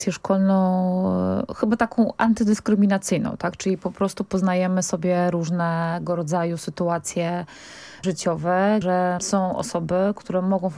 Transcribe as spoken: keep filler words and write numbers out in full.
szkolną, e, chyba taką antydyskryminacyjną, tak? Czyli po prostu poznajemy sobie różnego rodzaju sytuacje życiowe, że są osoby, które mogą